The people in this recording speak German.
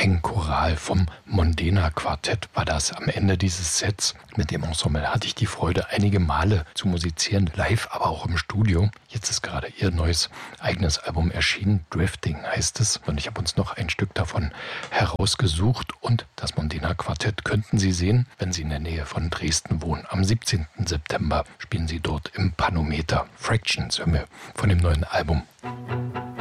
Hängchoral vom Mondena Quartett war das am Ende dieses Sets. Mit dem Ensemble hatte ich die Freude, einige Male zu musizieren, live, aber auch im Studio. Jetzt ist gerade ihr neues eigenes Album erschienen, Drifting heißt es. Und ich habe uns noch ein Stück davon herausgesucht. Und das Mondena Quartett könnten Sie sehen, wenn Sie in der Nähe von Dresden wohnen. Am 17. September spielen Sie dort im Panometer. Fractions hören wir von dem neuen Album.